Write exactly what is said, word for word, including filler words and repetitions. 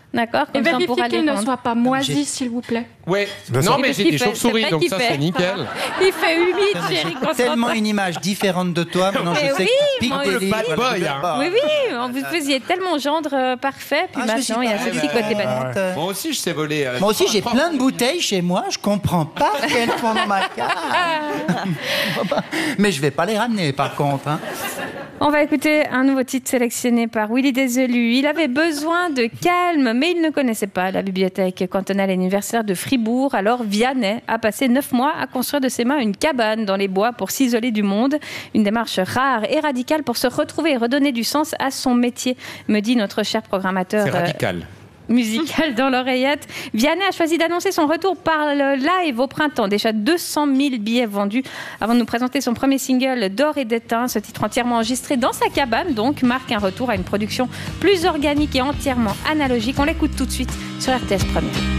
D'accord. Et vérifiez qu'elle ne soit pas moisie, s'il vous plaît. Ouais. Non, mais j'ai des chauves-souris, donc ça, c'est nickel. Il fait humide, chérie. Tellement une image différente de toi. Maintenant, je sais que Pic Daily. Oui, oui. Vous faisiez tellement gendre euh, parfait, puis Ah, maintenant, il y a ce petit côté banal. Moi aussi, je sais voler. euh, Moi aussi, j'ai propre. plein de bouteilles chez moi. Je comprends pas qu'elles font dans ma cave. Mais je vais pas les ramener, par contre. Hein. On va écouter un nouveau titre sélectionné par Willy Déselu. Il avait besoin de calme, mais il ne connaissait pas la bibliothèque cantonale et universitaire de Fribourg. Alors Vianney a passé neuf mois à construire de ses mains une cabane dans les bois pour s'isoler du monde. Une démarche rare et radicale pour se retrouver et redonner du sens à son métier, me dit notre cher programmateur. C'est radical. Euh, musical dans l'oreillette. Vianney a choisi d'annoncer son retour par le live au printemps. Déjà deux cent mille billets vendus avant de nous présenter son premier single D'or et d'étain. Ce titre entièrement enregistré dans sa cabane, donc, marque un retour à une production plus organique et entièrement analogique. On l'écoute tout de suite sur R T S Première.